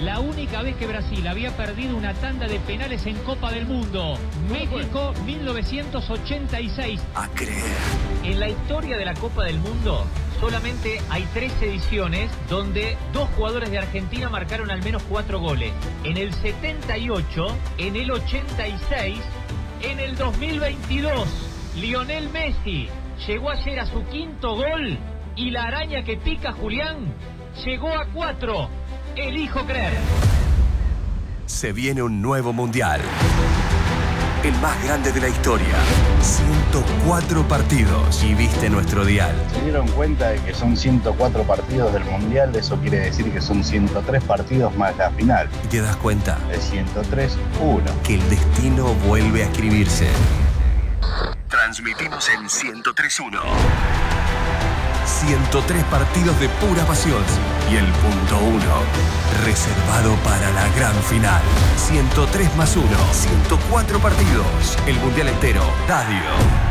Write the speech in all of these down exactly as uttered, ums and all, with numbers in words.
La única vez que Brasil había perdido una tanda de penales en Copa del Mundo. México, mil novecientos ochenta y seis. A creer. En la historia de la Copa del Mundo, solamente hay tres ediciones donde dos jugadores de Argentina marcaron al menos cuatro goles. En el setenta y ocho, en el ochenta y seis, en el dos mil veintidós. Lionel Messi llegó ayer a su quinto gol y la araña que pica Julián llegó a cuatro. Elijo creer. Se viene un nuevo mundial. El más grande de la historia. ciento cuatro partidos. Y viste nuestro dial. ¿Se dieron cuenta de que son ciento cuatro partidos del mundial? Eso quiere decir que son ciento tres partidos más la final. ¿Y te das cuenta? De ciento tres, uno. Que el destino vuelve a escribirse. Transmitimos en ciento tres uno. ciento tres partidos de pura pasión. Y el punto uno, reservado para la gran final. ciento tres más uno, ciento cuatro partidos. El mundial entero, radio.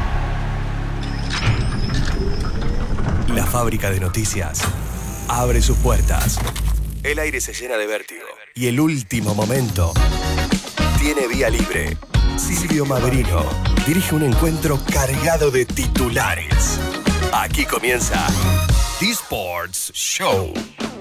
La fábrica de noticias abre sus puertas. El aire se llena de vértigo. Y el último momento tiene vía libre. Silvio Maverino dirige un encuentro cargado de titulares. Aquí comienza The Sports Show.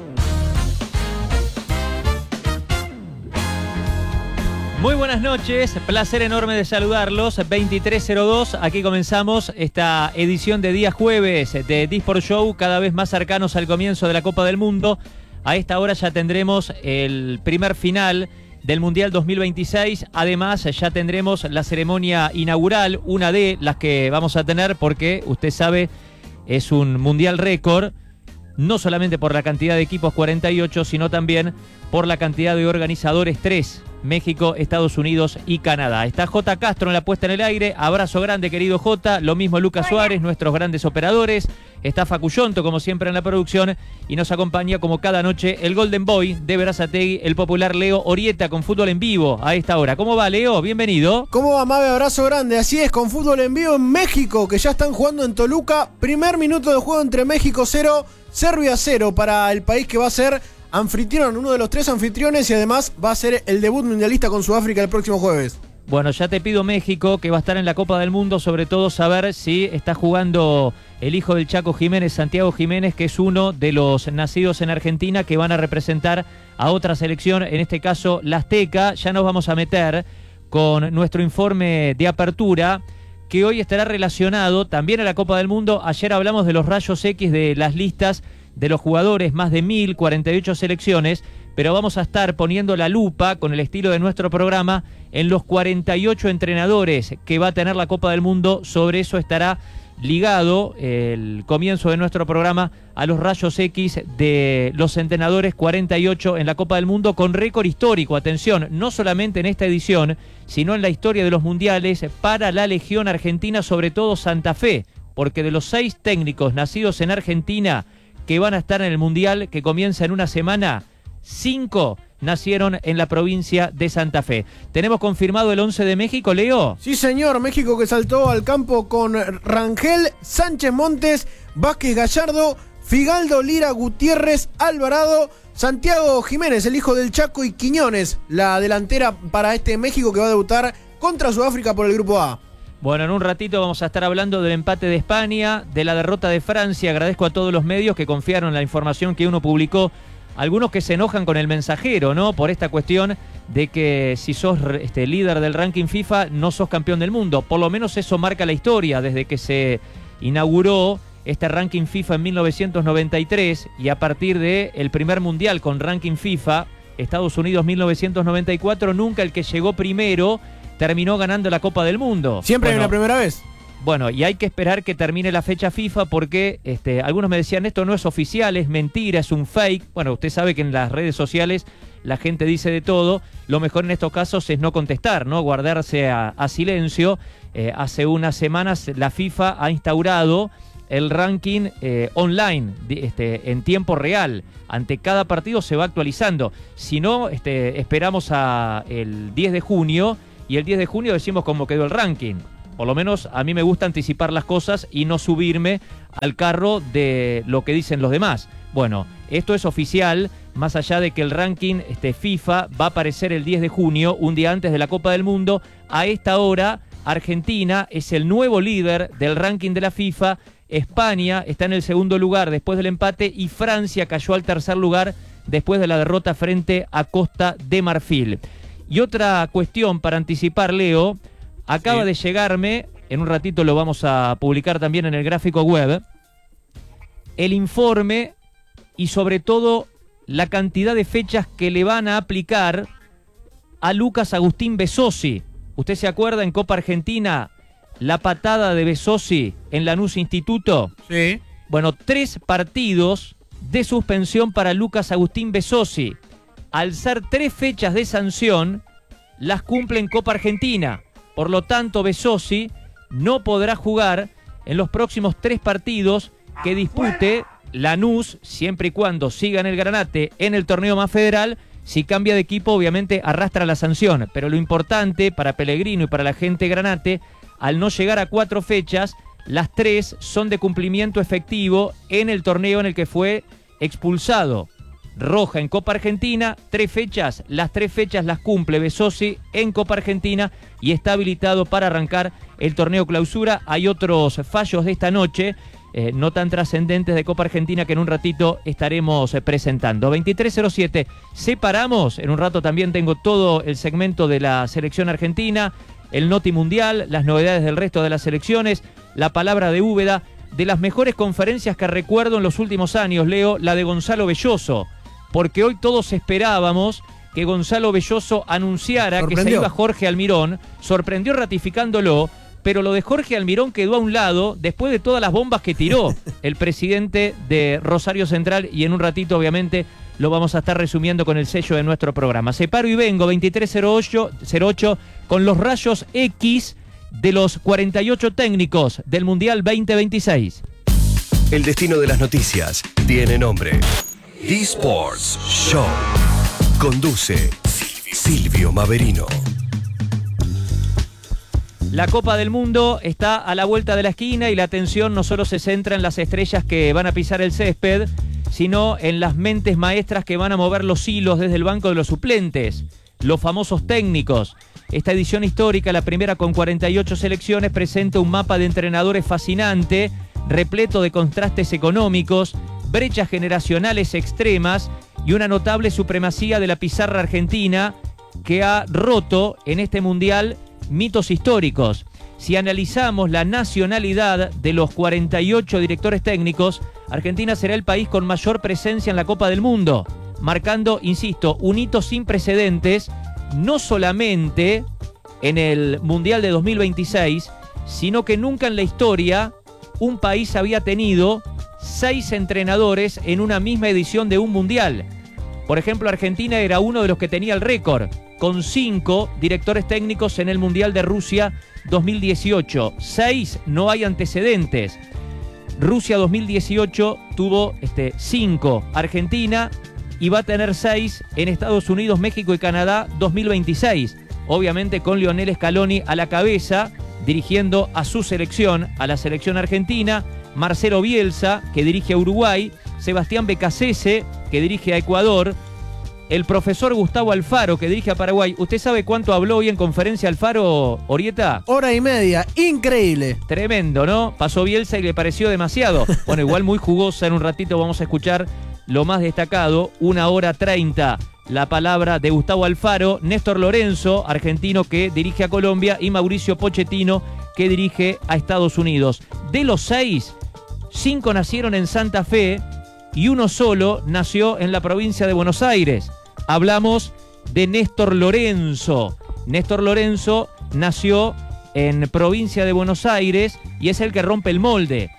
Muy buenas noches, placer enorme de saludarlos. veintitrés cero dos, aquí comenzamos esta edición de día jueves de The Sports Show, cada vez más cercanos al comienzo de la Copa del Mundo. A esta hora ya tendremos el primer final del Mundial dos mil veintiséis. Además, ya tendremos la ceremonia inaugural, una de las que vamos a tener, porque usted sabe, es un mundial récord, no solamente por la cantidad de equipos, cuarenta y ocho, sino también por la cantidad de organizadores, tres. México, Estados Unidos y Canadá. Está J. Castro en la puesta en el aire. Abrazo grande, querido J. Lo mismo Lucas Suárez, nuestros grandes operadores. Está Facuyonto, como siempre, en la producción. Y nos acompaña, como cada noche, el Golden Boy de Berazategui, el popular Leo Orieta, con fútbol en vivo a esta hora. ¿Cómo va, Leo? Bienvenido. ¿Cómo va, Mabe? Abrazo grande. Así es, con fútbol en vivo en México, que ya están jugando en Toluca. Primer minuto de juego entre México cero, Serbia cero, para el país que va a ser anfitrión, uno de los tres anfitriones, y además va a ser el debut mundialista con Sudáfrica el próximo jueves. Bueno, ya te pido, México, que va a estar en la Copa del Mundo, sobre todo saber si está jugando el hijo del Chaco Jiménez, Santiago Jiménez, que es uno de los nacidos en Argentina que van a representar a otra selección, en este caso la Azteca. Ya nos vamos a meter con nuestro informe de apertura, que hoy estará relacionado también a la Copa del Mundo. Ayer hablamos de los rayos X de las listas de los jugadores, más de mil cuarenta y ocho selecciones, pero vamos a estar poniendo la lupa, con el estilo de nuestro programa, en los cuarenta y ocho entrenadores que va a tener la Copa del Mundo. Sobre eso estará ligado el comienzo de nuestro programa a los rayos X de los entrenadores, cuarenta y ocho en la Copa del Mundo, con récord histórico, atención, no solamente en esta edición, sino en la historia de los mundiales para la Legión Argentina, sobre todo Santa Fe, porque de los seis técnicos nacidos en Argentina que van a estar en el Mundial, que comienza en una semana, cinco nacieron en la provincia de Santa Fe. ¿Tenemos confirmado el once de México, Leo? Sí, señor. México, que saltó al campo con Rangel, Sánchez Montes, Vázquez Gallardo, Figaldo, Lira, Gutiérrez, Alvarado, Santiago Jiménez, el hijo del Chaco, y Quiñones, la delantera para este México que va a debutar contra Sudáfrica por el Grupo A. Bueno, en un ratito vamos a estar hablando del empate de España, de la derrota de Francia. Agradezco a todos los medios que confiaron en la información que uno publicó. Algunos que se enojan con el mensajero, ¿no? Por esta cuestión de que si sos este, líder del ranking FIFA, no sos campeón del mundo. Por lo menos eso marca la historia desde que se inauguró este ranking FIFA en mil novecientos noventa y tres, y a partir del primer mundial con ranking FIFA, Estados Unidos mil novecientos noventa y cuatro, nunca el que llegó primero terminó ganando la Copa del Mundo. Siempre bueno, hay una primera vez. Bueno, y hay que esperar que termine la fecha FIFA, porque este, algunos me decían, esto no es oficial, es mentira, es un fake. Bueno, usted sabe que en las redes sociales la gente dice de todo. Lo mejor en estos casos es no contestar, ¿no? Guardarse a, a silencio. Eh, hace unas semanas la FIFA ha instaurado el ranking eh, online, este, en tiempo real. Ante cada partido se va actualizando. Si no, este, esperamos a el diez de junio, y el diez de junio decimos cómo quedó el ranking. Por lo menos a mí me gusta anticipar las cosas y no subirme al carro de lo que dicen los demás. Bueno, esto es oficial. más allá de que el ranking este, FIFA va a aparecer el diez de junio, un día antes de la Copa del Mundo. A esta hora, Argentina es el nuevo líder del ranking de la FIFA, España está en el segundo lugar después del empate y Francia cayó al tercer lugar después de la derrota frente a Costa de Marfil. Y otra cuestión para anticipar, Leo, acaba sí. de llegarme, en un ratito lo vamos a publicar también en el gráfico web, el informe y sobre todo la cantidad de fechas que le van a aplicar a Lucas Agustín Bezosi. ¿Usted se acuerda en Copa Argentina la patada de Bezosi en Lanús Instituto? Sí. Bueno, tres partidos de suspensión para Lucas Agustín Bezosi. Al ser tres fechas de sanción, las cumple en Copa Argentina. Por lo tanto, Bezosi no podrá jugar en los próximos tres partidos que dispute Lanús, siempre y cuando siga en el Granate en el torneo más federal. Si cambia de equipo, obviamente arrastra la sanción. Pero lo importante para Pellegrino y para la gente Granate, al no llegar a cuatro fechas, las tres son de cumplimiento efectivo en el torneo en el que fue expulsado. Roja en Copa Argentina, tres fechas, las tres fechas las cumple Bezosi en Copa Argentina y está habilitado para arrancar el torneo clausura. Hay otros fallos de esta noche, eh, no tan trascendentes de Copa Argentina, que en un ratito estaremos eh, presentando. veintitrés cero siete, separamos, en un rato también tengo todo el segmento de la selección argentina, el Noti Mundial, las novedades del resto de las selecciones, la palabra de Úbeda. De las mejores conferencias que recuerdo en los últimos años, Leo, la de Gonzalo Belloso, porque hoy todos esperábamos que Gonzalo Belloso anunciara que se iba Jorge Almirón, sorprendió ratificándolo, pero lo de Jorge Almirón quedó a un lado después de todas las bombas que tiró el presidente de Rosario Central, y en un ratito obviamente lo vamos a estar resumiendo con el sello de nuestro programa. Separo y vengo, veintitrés cero ocho, con los rayos X de los cuarenta y ocho técnicos del Mundial veinte veintiséis. El destino de las noticias tiene nombre. eSports Show. Conduce Silvio Maverino. La Copa del Mundo está a la vuelta de la esquina y la atención no solo se centra en las estrellas que van a pisar el césped, sino en las mentes maestras que van a mover los hilos desde el banco de los suplentes, los famosos técnicos. Esta edición histórica, la primera con cuarenta y ocho selecciones, presenta un mapa de entrenadores fascinante, repleto de contrastes económicos, brechas generacionales extremas y una notable supremacía de la pizarra argentina que ha roto en este mundial mitos históricos. Si analizamos la nacionalidad de los cuarenta y ocho directores técnicos, Argentina será el país con mayor presencia en la Copa del Mundo, marcando, insisto, un hito sin precedentes, no solamente en el Mundial de dos mil veintiséis, sino que nunca en la historia un país había tenido seis entrenadores en una misma edición de un Mundial. Por ejemplo, Argentina era uno de los que tenía el récord, con cinco directores técnicos en el Mundial de Rusia dos mil dieciocho. Seis, no hay antecedentes. Rusia dos mil dieciocho tuvo este, cinco. Argentina y va a tener seis en Estados Unidos, México y Canadá dos mil veintiséis. Obviamente con Lionel Scaloni a la cabeza, dirigiendo a su selección, a la selección argentina, Marcelo Bielsa, que dirige a Uruguay, Sebastián Becasese, que dirige a Ecuador, el profesor Gustavo Alfaro, que dirige a Paraguay. ¿Usted sabe cuánto habló hoy en conferencia Alfaro, Orieta? Hora y media, increíble. Tremendo, ¿no? Pasó Bielsa y le pareció demasiado. Bueno, igual muy jugosa, en un ratito vamos a escuchar lo más destacado, una hora treinta. La palabra de Gustavo Alfaro, Néstor Lorenzo, argentino que dirige a Colombia, y Mauricio Pochettino, que dirige a Estados Unidos. De los seis, cinco nacieron en Santa Fe y uno solo nació en la provincia de Buenos Aires. Hablamos de Néstor Lorenzo. Néstor Lorenzo nació en provincia de Buenos Aires y es el que rompe el molde,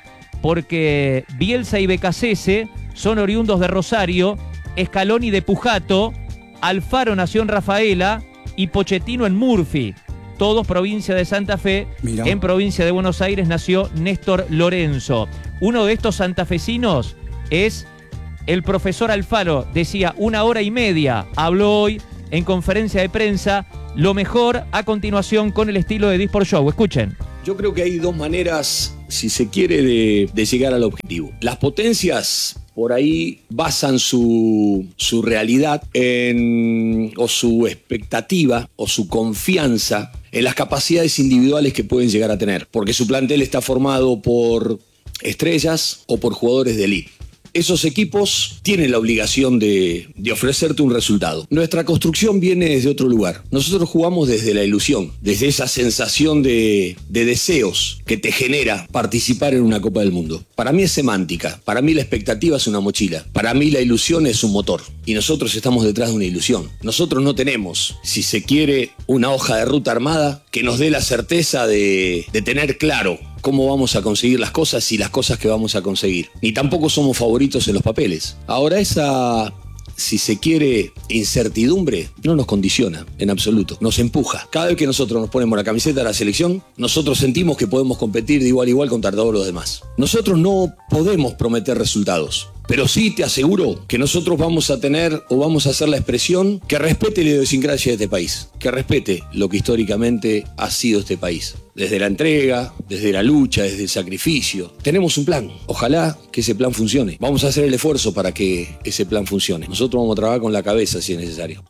porque Bielsa y Becasese son oriundos de Rosario, Scaloni de Pujato, Alfaro nació en Rafaela y Pochettino en Murphy. Todos provincia de Santa Fe. Mirá. En provincia de Buenos Aires nació Néstor Lorenzo. Uno de estos santafesinos es el profesor Alfaro. Decía, una hora y media. Habló hoy en conferencia de prensa. Lo mejor a continuación con el estilo de eSports Show. Escuchen. Yo creo que hay dos maneras, si se quiere, de, de llegar al objetivo. Las potencias por ahí basan su, su realidad en, o su expectativa o su confianza en las capacidades individuales que pueden llegar a tener, porque su plantel está formado por estrellas o por jugadores de élite. Esos equipos tienen la obligación de, de ofrecerte un resultado. Nuestra construcción viene desde otro lugar. Nosotros jugamos desde la ilusión, desde esa sensación de, de deseos que te genera participar en una Copa del Mundo. Para mí es semántica, para mí la expectativa es una mochila, para mí la ilusión es un motor. Y nosotros estamos detrás de una ilusión. Nosotros no tenemos, si se quiere, una hoja de ruta armada que nos dé la certeza de, de tener claro cómo vamos a conseguir las cosas y las cosas que vamos a conseguir. Ni tampoco somos favoritos en los papeles. Ahora esa, si se quiere, incertidumbre no nos condiciona en absoluto, nos empuja. Cada vez que nosotros nos ponemos la camiseta de la selección, nosotros sentimos que podemos competir de igual a igual contra todos los demás. Nosotros no podemos prometer resultados, pero sí te aseguro que nosotros vamos a tener o vamos a hacer la expresión que respete la idiosincrasia de este país, que respete lo que históricamente ha sido este país. Desde la entrega, desde la lucha, desde el sacrificio. Tenemos un plan. Ojalá que ese plan funcione. Vamos a hacer el esfuerzo para que ese plan funcione. Nosotros vamos a trabajar con la cabeza si es necesario.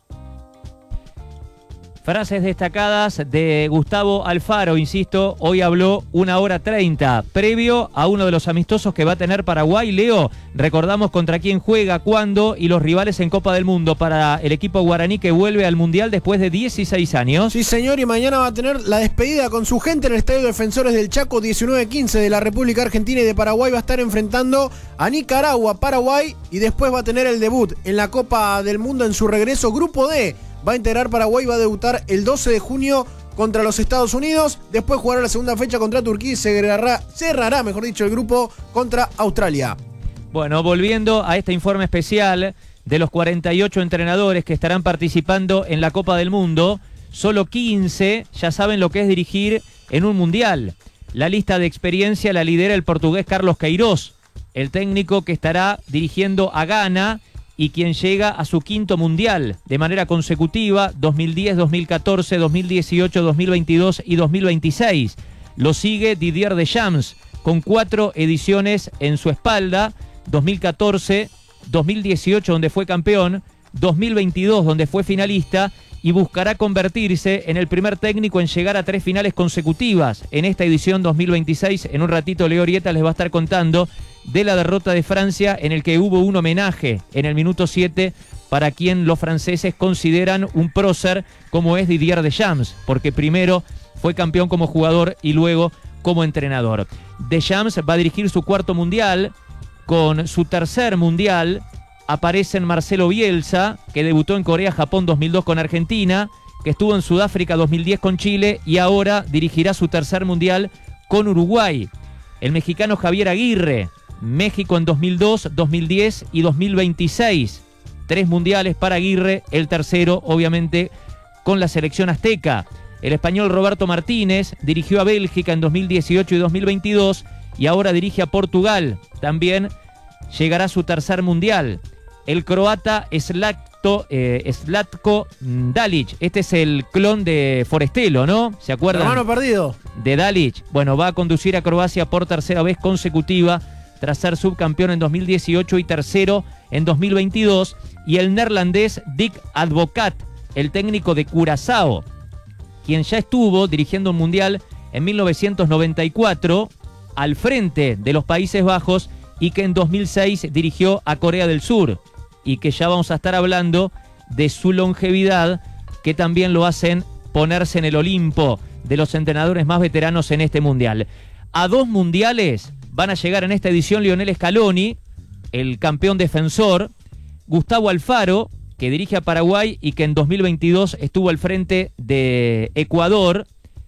Frases destacadas de Gustavo Alfaro, insisto, hoy habló una hora treinta, previo a uno de los amistosos que va a tener Paraguay. Leo, recordamos contra quién juega, cuándo y los rivales en Copa del Mundo para el equipo guaraní que vuelve al Mundial después de dieciséis años. Sí, señor, y mañana va a tener la despedida con su gente en el Estadio Defensores del Chaco. Diecinueve quince de la República Argentina y de Paraguay va a estar enfrentando a Nicaragua, Paraguay, y después va a tener el debut en la Copa del Mundo en su regreso. Grupo D va a integrar Paraguay, va a debutar el doce de junio contra los Estados Unidos, después jugará la segunda fecha contra Turquía y cerrará, cerrará, mejor dicho, el grupo contra Australia. Bueno, volviendo a este informe especial de los cuarenta y ocho entrenadores que estarán participando en la Copa del Mundo, solo quince ya saben lo que es dirigir en un mundial. La lista de experiencia la lidera el portugués Carlos Queiroz, el técnico que estará dirigiendo a Ghana y quien llega a su quinto mundial de manera consecutiva, dos mil diez, dos mil catorce, dos mil dieciocho, dos mil veintidós y dos mil veintiséis. Lo sigue Didier Deschamps, con cuatro ediciones en su espalda, dos mil catorce, dos mil dieciocho donde fue campeón, dos mil veintidós donde fue finalista, y buscará convertirse en el primer técnico en llegar a tres finales consecutivas en esta edición dos mil veintiséis. En un ratito Leo Orieta les va a estar contando de la derrota de Francia, en el que hubo un homenaje en el minuto siete para quien los franceses consideran un prócer como es Didier Deschamps, porque primero fue campeón como jugador y luego como entrenador. Deschamps va a dirigir su cuarto mundial. Con su tercer mundial aparecen Marcelo Bielsa, que debutó en Corea-Japón dos mil dos con Argentina, que estuvo en Sudáfrica dos mil diez con Chile y ahora dirigirá su tercer mundial con Uruguay. El mexicano Javier Aguirre, México en dos mil dos, dos mil diez y dos mil veintiséis. Tres mundiales para Aguirre, el tercero obviamente con la selección azteca. El español Roberto Martínez dirigió a Bélgica en dos mil dieciocho y dos mil veintidós y ahora dirige a Portugal. También llegará a su tercer mundial. El croata Zlatko, eh, Zlatko Dalic, este es el clon de Forestelo, ¿no? ¿Se acuerdan? Hermano perdido. De Dalic. Bueno, va a conducir a Croacia por tercera vez consecutiva, tras ser subcampeón en dos mil dieciocho y tercero en dos mil veintidós. Y el neerlandés Dick Advocat, el técnico de Curazao, quien ya estuvo dirigiendo un mundial en mil novecientos noventa y cuatro al frente de los Países Bajos y que en dos mil seis dirigió a Corea del Sur, y que ya vamos a estar hablando de su longevidad, que también lo hacen ponerse en el Olimpo de los entrenadores más veteranos en este mundial. A dos mundiales van a llegar en esta edición Lionel Scaloni, el campeón defensor, Gustavo Alfaro, que dirige a Paraguay y que en dos mil veintidós estuvo al frente de Ecuador,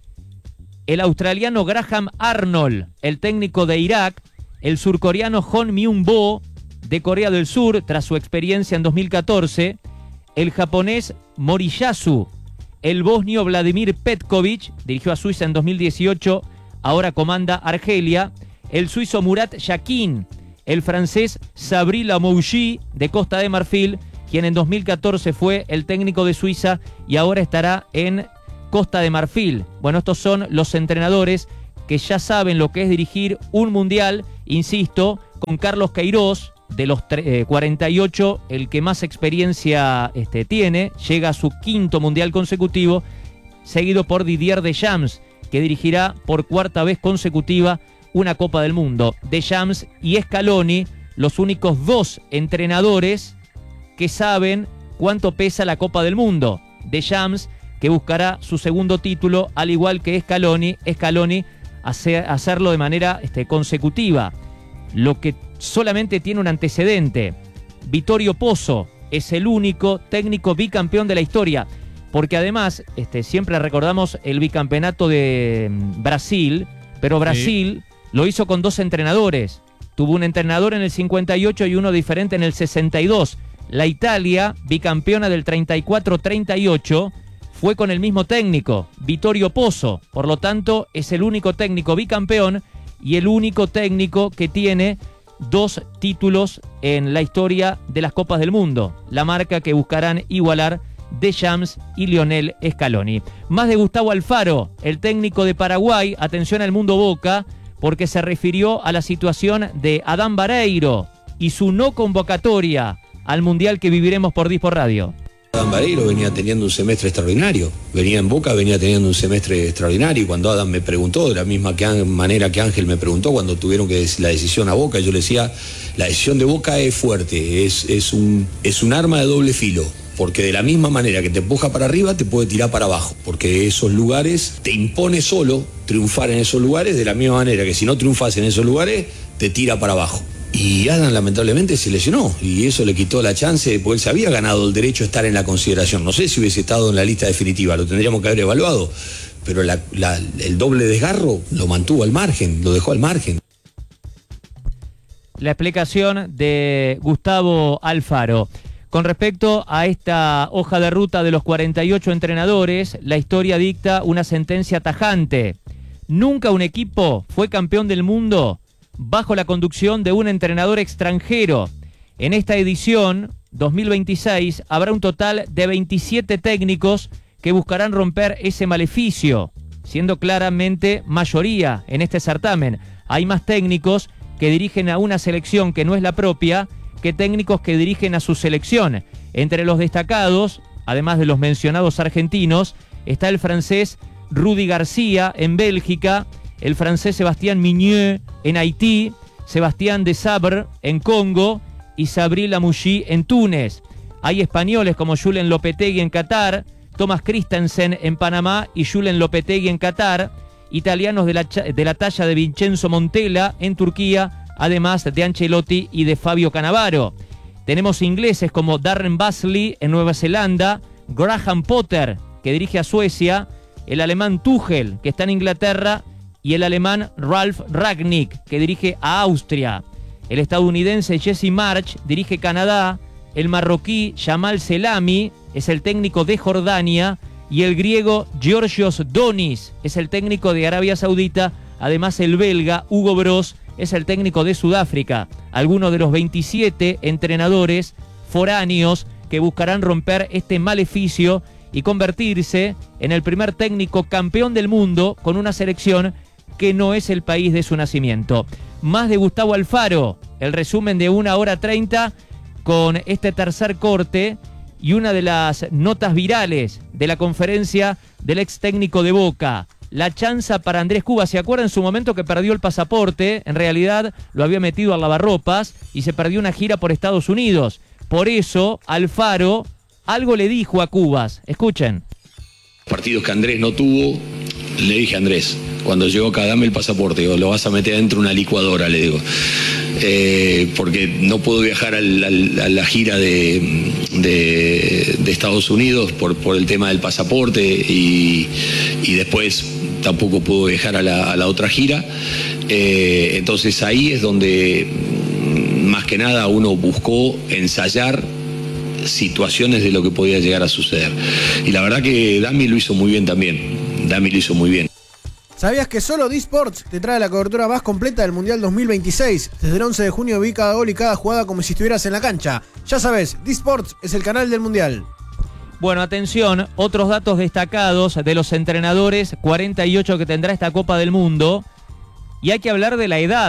el australiano Graham Arnold, el técnico de Irak, el surcoreano Hong Myung-bo, de Corea del Sur, tras su experiencia en dos mil catorce, el japonés Moriyasu, el bosnio Vladimir Petkovic, dirigió a Suiza en dos mil dieciocho, ahora comanda Argelia, el suizo Murat Yakin, el francés Sabri Lamouchi, de Costa de Marfil, quien en dos mil catorce fue el técnico de Suiza y ahora estará en Costa de Marfil. Bueno, estos son los entrenadores que ya saben lo que es dirigir un mundial, insisto, con Carlos Queiroz de los eh, cuarenta y ocho, el que más experiencia este, tiene, llega a su quinto mundial consecutivo, seguido por Didier Deschamps, que dirigirá por cuarta vez consecutiva una Copa del Mundo. Deschamps y Scaloni, los únicos dos entrenadores que saben cuánto pesa la Copa del Mundo. Deschamps, que buscará su segundo título, al igual que Scaloni, Scaloni hacer, hacerlo de manera este, consecutiva. Lo que solamente tiene un antecedente. Vittorio Pozzo es el único técnico bicampeón de la historia, porque además este, siempre recordamos el bicampeonato de Brasil, pero Brasil sí. lo hizo con dos entrenadores. Tuvo un entrenador en el cincuenta y ocho y uno diferente en el sesenta y dos. La Italia, bicampeona del treinta y cuatro treinta y ocho, fue con el mismo técnico, Vittorio Pozzo. Por lo tanto, es el único técnico bicampeón y el único técnico que tiene dos títulos en la historia de las Copas del Mundo, la marca que buscarán igualar Deschamps y Lionel Scaloni. Más de Gustavo Alfaro, el técnico de Paraguay, atención al mundo Boca, porque se refirió a la situación de Adán Vareiro y su no convocatoria al Mundial que viviremos por Dispor Radio. Adán Vareiro venía teniendo un semestre extraordinario, venía en Boca, venía teniendo un semestre extraordinario, y cuando Adán me preguntó, de la misma que, manera que Ángel me preguntó cuando tuvieron que decir la decisión a Boca, yo le decía, la decisión de Boca es fuerte, es, es, un, es un arma de doble filo, porque de la misma manera que te empuja para arriba, te puede tirar para abajo, porque esos lugares te impone solo triunfar en esos lugares, de la misma manera que si no triunfas en esos lugares, te tira para abajo. Y Adán lamentablemente se lesionó y eso le quitó la chance, porque él se había ganado el derecho a estar en la consideración. No sé si hubiese estado en la lista definitiva, lo tendríamos que haber evaluado, pero la, la, el doble desgarro lo mantuvo al margen, lo dejó al margen. La explicación de Gustavo Alfaro. Con respecto a esta hoja de ruta de los cuarenta y ocho entrenadores, la historia dicta una sentencia tajante. Nunca un equipo fue campeón del mundo bajo la conducción de un entrenador extranjero. En esta edición dos mil veintiséis habrá un total de veintisiete técnicos que buscarán romper ese maleficio, siendo claramente mayoría en este certamen. Hay más técnicos que dirigen a una selección que no es la propia que técnicos que dirigen a su selección. Entre los destacados, además de los mencionados argentinos, está el francés Rudy García en Bélgica, el francés Sébastien Migneux en Haití, Sebastián de Sabre en Congo y Sabri Lamouchi en Túnez. Hay españoles como Julen Lopetegui en Qatar, Thomas Christensen en Panamá y Julen Lopetegui en Qatar, italianos de la, de la talla de Vincenzo Montella en Turquía, además de Ancelotti y de Fabio Cannavaro. Tenemos ingleses como Darren Basley en Nueva Zelanda, Graham Potter, que dirige a Suecia, el alemán Tuchel, que está en Inglaterra, y el alemán Ralf Rangnick, que dirige a Austria. El estadounidense Jesse March dirige Canadá, el marroquí Jamal Selami es el técnico de Jordania, y el griego Georgios Donis es el técnico de Arabia Saudita. Además, el belga Hugo Broos es el técnico de Sudáfrica. Algunos de los veintisiete entrenadores foráneos que buscarán romper este maleficio y convertirse en el primer técnico campeón del mundo con una selección que no es el país de su nacimiento. Más de Gustavo Alfaro, el resumen de una hora treinta con este tercer corte y una de las notas virales de la conferencia del ex técnico de Boca. La chanza para Andrés Cuba. ¿Se acuerda en su momento que perdió el pasaporte? En realidad lo había metido al lavarropas y se perdió una gira por Estados Unidos. Por eso Alfaro algo le dijo a Cubas. Escuchen. Partidos que Andrés no tuvo, le dije a Andrés, cuando llegó acá, dame el pasaporte, digo, lo vas a meter dentro de una licuadora, le digo. Eh, porque no puedo viajar al, al, a la gira de, de, de Estados Unidos por, por el tema del pasaporte y, y después tampoco puedo viajar a la, a la otra gira. Eh, entonces ahí es donde más que nada uno buscó ensayar situaciones de lo que podía llegar a suceder. Y la verdad que Dami lo hizo muy bien también. Dami lo hizo muy bien. ¿Sabías que solo D-Sports te trae la cobertura más completa del Mundial dos mil veintiséis? Desde el once de junio vi cada gol y cada jugada como si estuvieras en la cancha. Ya sabes, D-Sports es el canal del Mundial. Bueno, atención, otros datos destacados de los entrenadores, cuarenta y ocho que tendrá esta Copa del Mundo. Y hay que hablar de la edad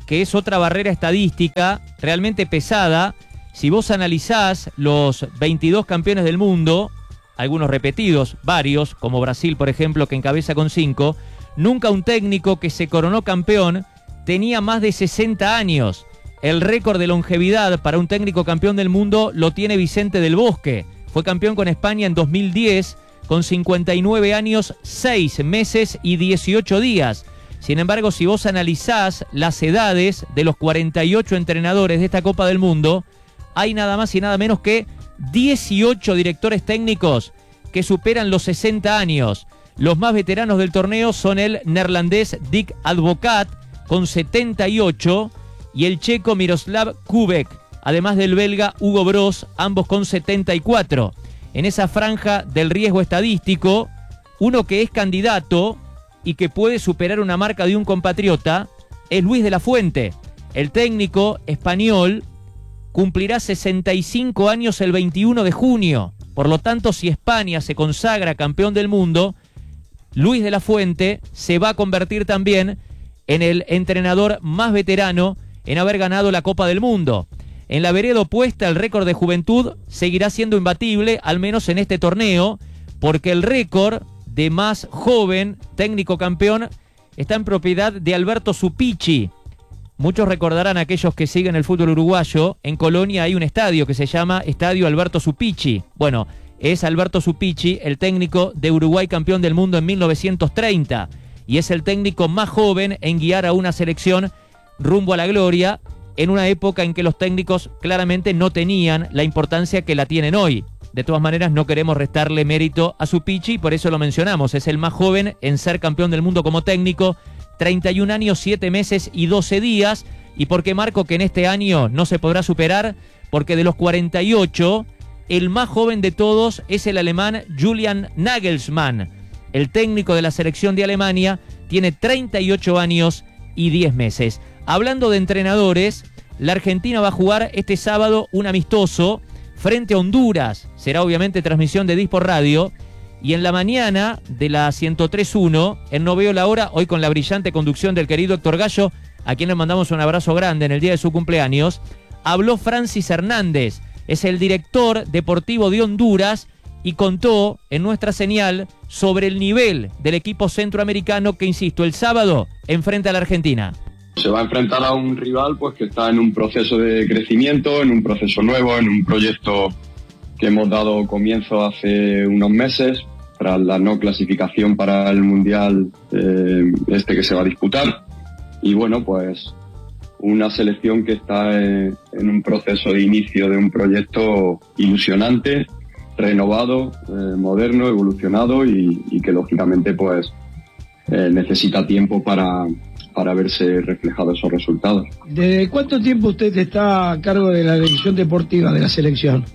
que es otra barrera estadística realmente pesada. Si vos analizás los veintidós campeones del mundo, algunos repetidos, varios, como Brasil, por ejemplo, que encabeza con cinco, nunca un técnico que se coronó campeón tenía más de sesenta años. El récord de longevidad para un técnico campeón del mundo lo tiene Vicente del Bosque. Fue campeón con España en dos mil diez, con cincuenta y nueve años, seis meses y dieciocho días. Sin embargo, si vos analizás las edades de los cuarenta y ocho entrenadores de esta Copa del Mundo, hay nada más y nada menos que dieciocho directores técnicos que superan los sesenta años. Los más veteranos del torneo son el neerlandés Dick Advocaat, con setenta y ocho, y el checo Miroslav Kubek, además del belga Hugo Broos, ambos con setenta y cuatro. En esa franja del riesgo estadístico, uno que es candidato y que puede superar una marca de un compatriota es Luis de la Fuente. El técnico español cumplirá sesenta y cinco años el veintiuno de junio. Por lo tanto, si España se consagra campeón del mundo, Luis de la Fuente se va a convertir también en el entrenador más veterano en haber ganado la Copa del Mundo. En la vereda opuesta, el récord de juventud seguirá siendo imbatible, al menos en este torneo, porque el récord de más joven técnico campeón está en propiedad de Alberto Suppici. Muchos recordarán, aquellos que siguen el fútbol uruguayo, en Colonia hay un estadio que se llama Estadio Alberto Suppici. Bueno, es Alberto Suppici, el técnico de Uruguay campeón del mundo en mil novecientos treinta, y es el técnico más joven en guiar a una selección rumbo a la gloria, en una época en que los técnicos claramente no tenían la importancia que la tienen hoy. De todas maneras, no queremos restarle mérito a Suppici, por eso lo mencionamos. Es el más joven en ser campeón del mundo como técnico, treinta y un años, siete meses y doce días. ¿Y por qué marco que en este año no se podrá superar? Porque de los cuarenta y ocho, el más joven de todos es el alemán Julian Nagelsmann. El técnico de la selección de Alemania tiene treinta y ocho años y diez meses. Hablando de entrenadores, la Argentina va a jugar este sábado un amistoso frente a Honduras. Será obviamente transmisión de Disport Radio. Y en la mañana de la ciento tres punto uno, en No Veo la Hora, hoy con la brillante conducción del querido Héctor Gallo, a quien le mandamos un abrazo grande en el día de su cumpleaños, habló Francis Hernández, es el director deportivo de Honduras, y contó en nuestra señal sobre el nivel del equipo centroamericano que, insisto, el sábado enfrenta a la Argentina. Se va a enfrentar a un rival pues que está en un proceso de crecimiento, en un proceso nuevo, en un proyecto que hemos dado comienzo hace unos meses tras la no clasificación para el Mundial eh, este que se va a disputar. Y bueno, pues una selección que está en, en un proceso de inicio de un proyecto ilusionante, renovado, eh, moderno, evolucionado y, y que lógicamente pues eh, necesita tiempo para, para verse reflejados esos resultados. ¿Desde cuánto tiempo usted está a cargo de la dirección deportiva de la selección?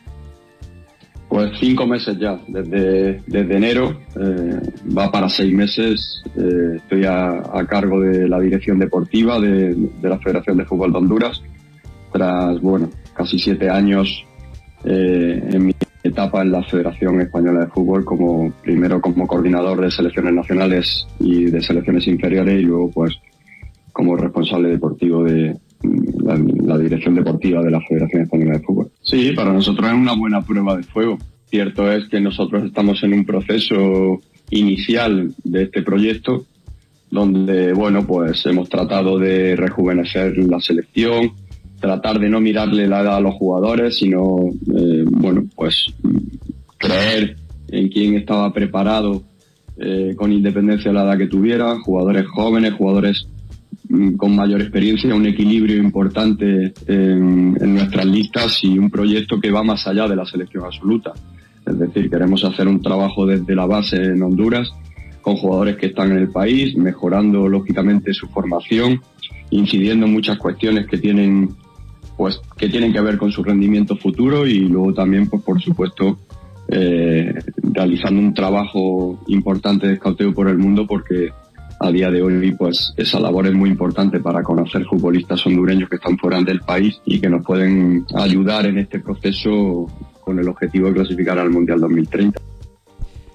Pues cinco meses ya, desde, desde enero, eh, va para seis meses. Eh, estoy a, a cargo de la dirección deportiva de, de la Federación de Fútbol de Honduras, tras, bueno, casi siete años eh, en mi etapa en la Federación Española de Fútbol, como primero como coordinador de selecciones nacionales y de selecciones inferiores, y luego pues como responsable deportivo de la, la dirección deportiva de la Federación Española de Fútbol. Sí, para nosotros es una buena prueba de fuego. Cierto es que nosotros estamos en un proceso inicial de este proyecto, donde bueno pues hemos tratado de rejuvenecer la selección, tratar de no mirarle la edad a los jugadores, sino, eh, bueno, pues creer en quién estaba preparado eh, con independencia de la edad que tuviera, jugadores jóvenes, jugadores mm, con mayor experiencia, un equilibrio importante en, en nuestras listas y un proyecto que va más allá de la selección absoluta. Es decir, queremos hacer un trabajo desde la base en Honduras, con jugadores que están en el país, mejorando lógicamente su formación, incidiendo en muchas cuestiones que tienen pues que tienen que ver con su rendimiento futuro, y luego también pues por supuesto eh, realizando un trabajo importante de escauteo por el mundo, porque a día de hoy pues esa labor es muy importante para conocer futbolistas hondureños que están fuera del país y que nos pueden ayudar en este proceso con el objetivo de clasificar al Mundial dos mil treinta.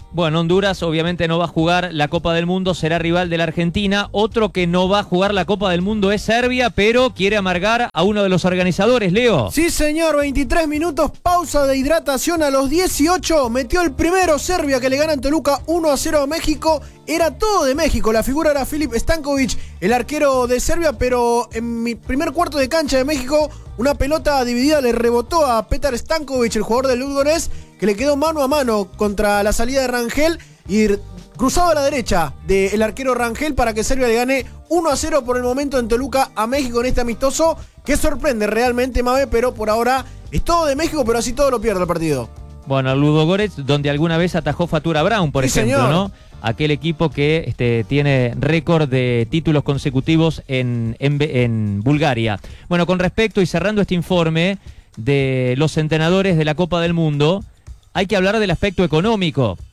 Bueno, Honduras obviamente no va a jugar la Copa del Mundo, será rival de la Argentina. Otro que no va a jugar la Copa del Mundo es Serbia, pero quiere amargar a uno de los organizadores, Leo. Sí, señor, veintitrés minutos, pausa de hidratación a los dieciocho. Metió el primero Serbia, que le gana en Toluca uno a cero a México. Era todo de México, la figura era Filip Stanković, el arquero de Serbia, pero en mi primer cuarto de cancha de México, una pelota dividida le rebotó a Petar Stanković, el jugador del Ludogorets, que le quedó mano a mano contra la salida de Rangel y cruzado a la derecha del arquero Rangel para que Serbia le gane uno a cero por el momento en Toluca a México en este amistoso, que sorprende realmente, Mabe, pero por ahora es todo de México, pero así todo lo pierde el partido. Bueno, el Ludogorets, donde alguna vez atajó Fatura Brown, por Sí, ejemplo, señor. ¿no? Aquel equipo que este, tiene récord de títulos consecutivos en, en, en Bulgaria. Bueno, con respecto y cerrando este informe de los entrenadores de la Copa del Mundo, hay que hablar del aspecto económico.